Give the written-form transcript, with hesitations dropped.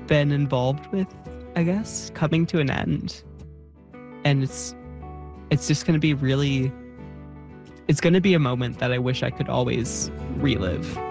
been involved with, I guess, coming to an end. And it's just going to be really, it's going to be a moment that I wish I could always relive.